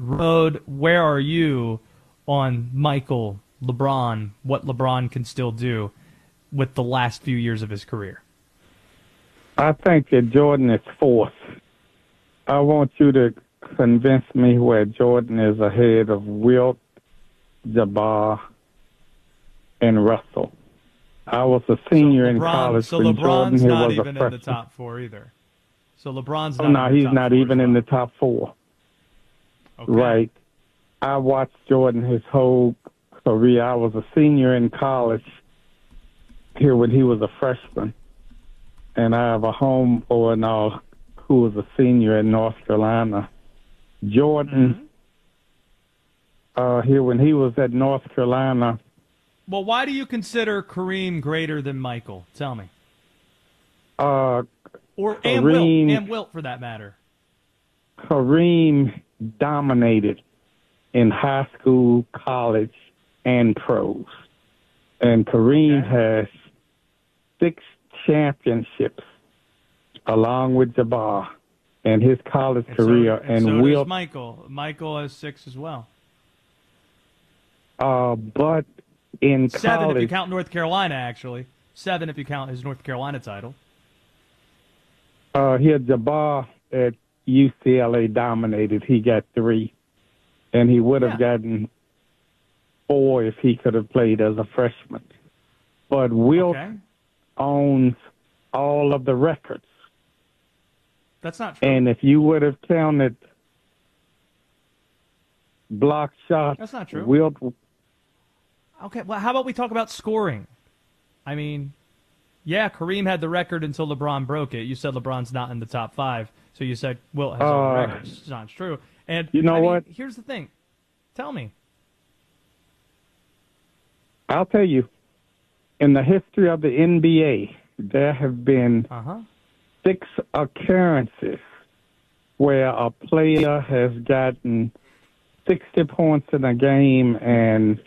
road. Where are you on Michael, LeBron, what LeBron can still do with the last few years of his career? I think that Jordan is fourth. I want you to convince me where Jordan is ahead of Wilt, Jabbar, and Russell. I was a senior in college when Jordan LeBron's was not a even freshman. in the top four either. So LeBron's Oh, not. no, in the he's top not four even as in well. the top four. Okay. Right. I watched Jordan his whole career. I was a senior in college here when he was a freshman. And I have a homeboy now who was a senior in North Carolina. Jordan, here when he was at North Carolina. Well, why do you consider Kareem greater than Michael? Tell me. Kareem, And Wilt for that matter. Kareem dominated in high school, college, and pros. And Kareem has 6 championships along with Jabbar in his college career. And so Wilt, does Michael. Michael has 6 as well. but in 7 college, if you count North Carolina, actually. 7 if you count his North Carolina title. Here Jabbar at UCLA dominated. He got 3. And he would have gotten 4 if he could have played as a freshman. But Wilt owns all of the records. That's not true. And if you would have counted block shots, that's not true. Wilt. Okay, well, how about we talk about scoring? I mean, yeah, Kareem had the record until LeBron broke it. You said LeBron's not in the top 5, so you said Wilt has all the records. It's not true. And you know what? Here's the thing. Tell me. I'll tell you. In the history of the NBA, there have been 6 occurrences where a player has gotten 60 points in a game and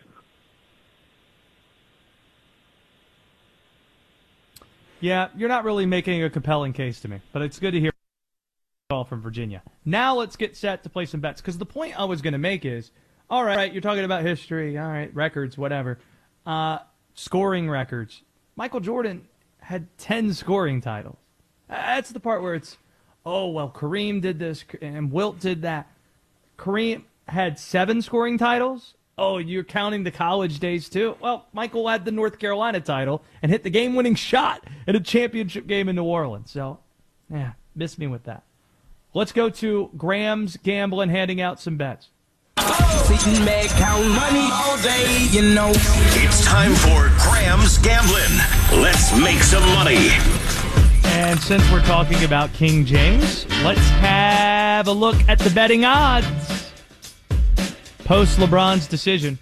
yeah, you're not really making a compelling case to me, but it's good to hear a call from Virginia. Now let's get set to play some bets, because the point I was going to make is, all right, you're talking about history, all right, records, whatever, scoring records. Michael Jordan had 10 scoring titles. That's the part where it's, oh, well, Kareem did this and Wilt did that. Kareem had 7 scoring titles? Oh, you're counting the college days too? Well, Michael had the North Carolina title and hit the game-winning shot in a championship game in New Orleans. So, yeah, miss me with that. Let's go to Graham's Gambling, handing out some bets. Sitting back, count money all day, you know. It's time for Graham's Gambling. Let's make some money. And since we're talking about King James, let's have a look at the betting odds. Post LeBron's decision,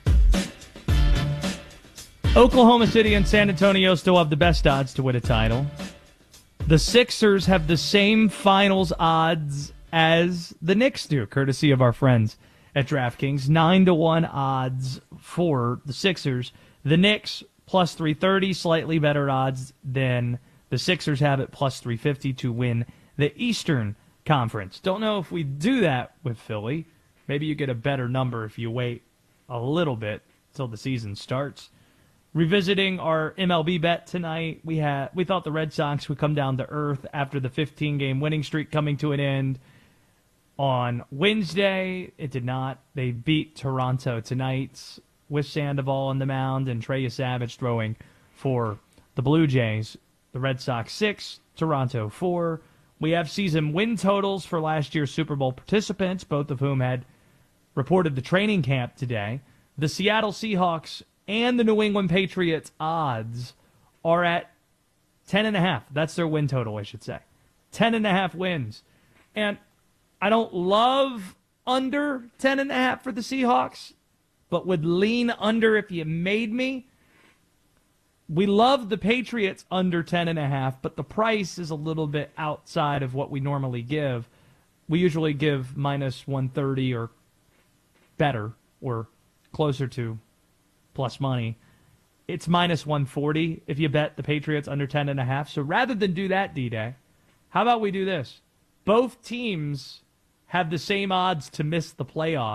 Oklahoma City and San Antonio still have the best odds to win a title. The Sixers have the same finals odds as the Knicks do, courtesy of our friends at DraftKings. 9-1 odds for the Sixers. The Knicks plus 330, slightly better odds than the Sixers have at plus 350 to win the Eastern Conference. Don't know if we do that with Philly. Maybe you get a better number if you wait a little bit until the season starts. Revisiting our MLB bet tonight, we thought the Red Sox would come down to earth after the 15-game winning streak coming to an end on Wednesday. It did not. They beat Toronto tonight with Sandoval on the mound and Trey Savage throwing for the Blue Jays. The Red Sox 6, Toronto 4. We have season win totals for last year's Super Bowl participants, both of whom had reported the training camp today. The Seattle Seahawks and the New England Patriots odds are at 10.5. That's their win total, I should say. 10.5 wins. And I don't love under 10.5 for the Seahawks, but would lean under if you made me. We love the Patriots under 10.5, but the price is a little bit outside of what we normally give. We usually give minus 130 or better, or closer to plus money. It's minus 140 if you bet the Patriots under 10.5. So rather than do that, D-Day, how about we do this? Both teams have the same odds to miss the playoffs.